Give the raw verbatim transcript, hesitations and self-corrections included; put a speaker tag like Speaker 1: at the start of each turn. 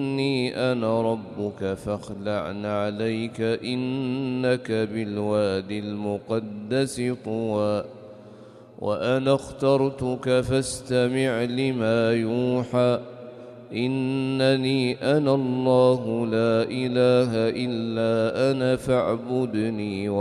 Speaker 1: إني أنا ربك فاخلع عليك إنك بالوادي المقدس طوى وأنا اخترتك فاستمع لما يوحى إنني أنا الله لا إله إلا أنا فاعبدني